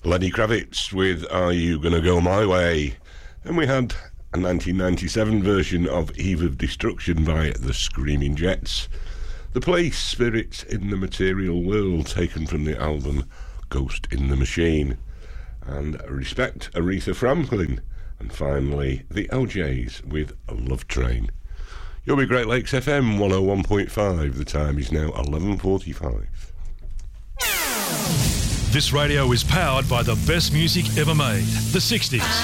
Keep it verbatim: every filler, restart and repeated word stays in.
Lenny Kravitz with Are You Gonna Go My Way? And we had a nineteen ninety-seven version of Eve of Destruction by the Screaming Jets. The Police, Spirits in the Material World, taken from the album Ghost in the Machine. And Respect, Aretha Franklin. And finally, the L Js with Love Train. You'll be Great Lakes F M one oh one point five. The time is now eleven forty-five. This radio is powered by the best music ever made, the sixties.